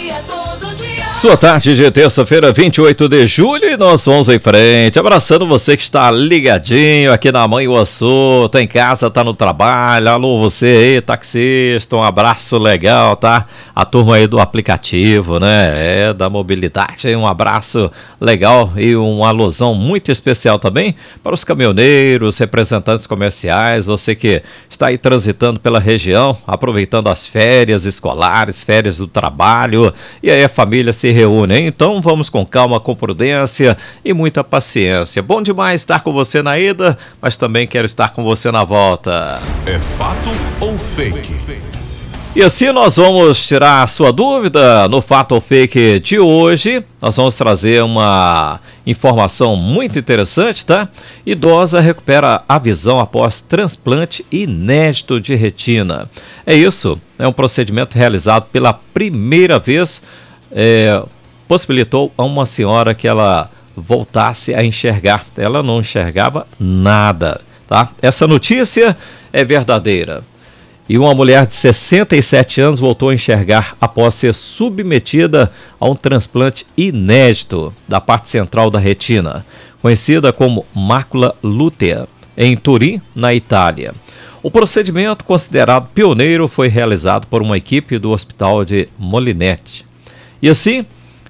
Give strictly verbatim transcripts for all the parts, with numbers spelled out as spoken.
dia, todo dia. Sua tarde de terça-feira, vinte e oito de julho, e nós vamos em frente, abraçando você que está ligadinho aqui na Mãe Uaçu, tá em casa, tá no trabalho, alô você aí, taxista, um abraço legal, tá? A turma aí do aplicativo, né, é, da mobilidade, um abraço legal e uma alusão muito especial também para os caminhoneiros, representantes comerciais, você que está aí transitando pela região, aproveitando as férias escolares, férias do trabalho, e aí a família se reúne, hein? Então vamos com calma, com prudência e muita paciência. Bom demais estar com você na ida, mas também quero estar com você na volta. É fato ou fake? E assim nós vamos tirar a sua dúvida no Fato ou Fake de hoje. Nós vamos trazer uma informação muito interessante, tá? Idosa recupera a visão após transplante inédito de retina. É isso, é um procedimento realizado pela primeira vez, é, possibilitou a uma senhora que ela voltasse a enxergar. Ela não enxergava nada, tá? Essa notícia é verdadeira. E uma mulher de sessenta e sete anos voltou a enxergar após ser submetida a um transplante inédito da parte central da retina, conhecida como mácula lútea, em Turim, na Itália. O procedimento, considerado pioneiro, foi realizado por uma equipe do Hospital de Molinete. E assim,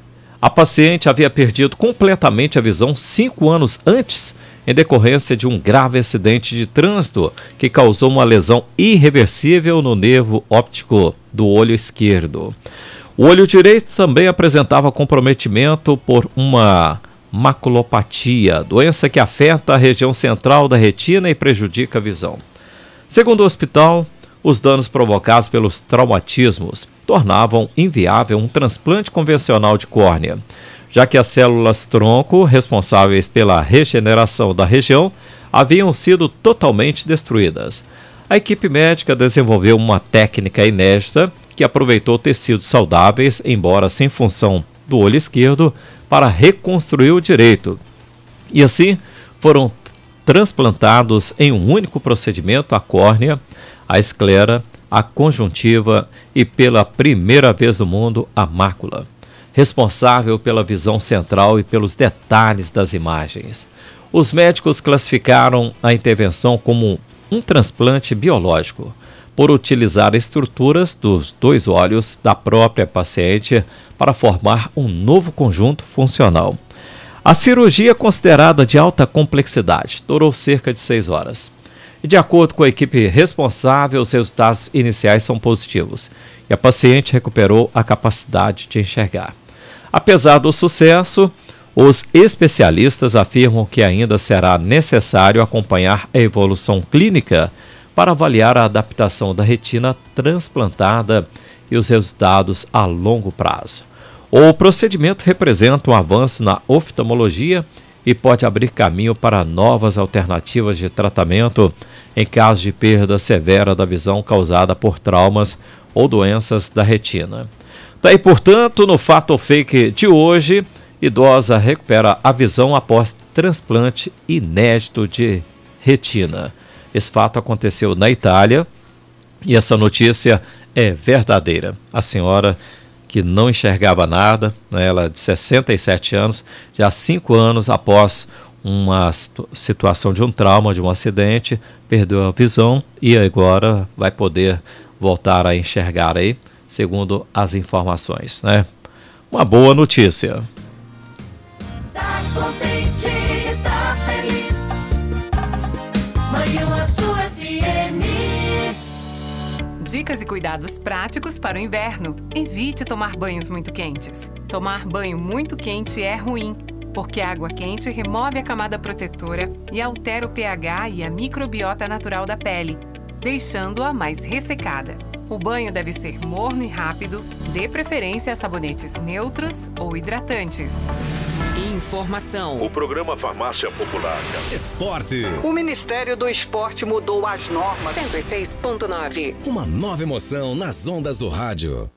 a paciente havia perdido completamente a visão cinco anos antes, em decorrência de um grave acidente de trânsito que causou uma lesão irreversível no nervo óptico do olho esquerdo. O olho direito também apresentava comprometimento por uma maculopatia, doença que afeta a região central da retina e prejudica a visão. Segundo o hospital, os danos provocados pelos traumatismos tornavam inviável um transplante convencional de córnea, já que as células-tronco responsáveis pela regeneração da região haviam sido totalmente destruídas. A equipe médica desenvolveu uma técnica inédita que aproveitou tecidos saudáveis, embora sem função do olho esquerdo, para reconstruir o direito. E assim foram transplantados em um único procedimento a córnea, a esclera, a conjuntiva e, pela primeira vez no mundo, a mácula, responsável pela visão central e pelos detalhes das imagens. Os médicos classificaram a intervenção como um transplante biológico, por utilizar estruturas dos dois olhos da própria paciente para formar um novo conjunto funcional. A cirurgia, considerada de alta complexidade, durou cerca de seis horas. E, de acordo com a equipe responsável, os resultados iniciais são positivos e a paciente recuperou a capacidade de enxergar. Apesar do sucesso, os especialistas afirmam que ainda será necessário acompanhar a evolução clínica para avaliar a adaptação da retina transplantada e os resultados a longo prazo. O procedimento representa um avanço na oftalmologia e pode abrir caminho para novas alternativas de tratamento em caso de perda severa da visão causada por traumas ou doenças da retina. Daí, portanto, no Fato ou Fake de hoje, idosa recupera a visão após transplante inédito de retina. Esse fato aconteceu na Itália e essa notícia é verdadeira. A senhora que não enxergava nada, né, ela de sessenta e sete anos, já cinco anos após uma situação de um trauma, de um acidente, perdeu a visão e agora vai poder voltar a enxergar aí, segundo as informações, né? Uma boa notícia. Tá contente, tá feliz. Mãe Uaçu F M. Dicas e cuidados práticos para o inverno. Evite tomar banhos muito quentes. Tomar banho muito quente é ruim, porque a água quente remove a camada protetora e altera o pH e a microbiota natural da pele, deixando-a mais ressecada. O banho deve ser morno e rápido, dê preferência a sabonetes neutros ou hidratantes. Informação. O programa Farmácia Popular. Esporte. O Ministério do Esporte mudou as normas. cento e seis ponto nove. Uma nova emoção nas ondas do rádio.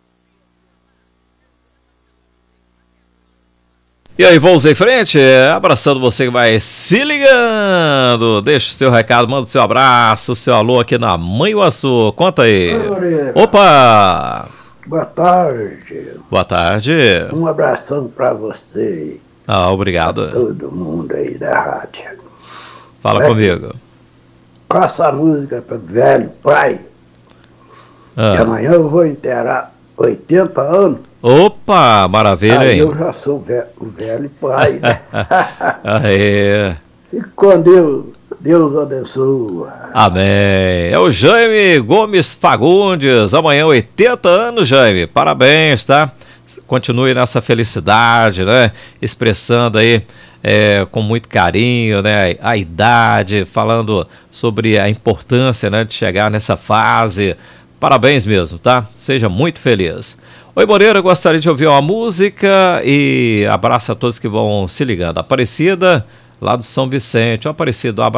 E aí, vamos em frente, abraçando você que vai se ligando. Deixa o seu recado, manda o seu abraço, o seu alô aqui na Mãe Uaçu. Conta aí. Oi, Maria. Opa! Boa tarde. Boa tarde. Um abração para você. Ah, obrigado. Todo mundo aí da rádio. Fala é, comigo. Passa a música para velho pai. Ah. Que amanhã eu vou inteirar oitenta anos. Opa, maravilha, aí hein? eu já sou velho, o velho pai, né? Aê. E com Deus, Deus abençoa. Amém. É o Jaime Gomes Fagundes. Amanhã, oitenta anos, Jaime. Parabéns, tá? Continue nessa felicidade, né? Expressando aí é, com muito carinho, né? A, a idade, falando sobre a importância, né, de chegar nessa fase. Parabéns mesmo, tá? Seja muito feliz. Oi, Moreira, eu gostaria de ouvir uma música e abraço a todos que vão se ligando. Aparecida, lá do São Vicente. Ó, Aparecido, um abraço.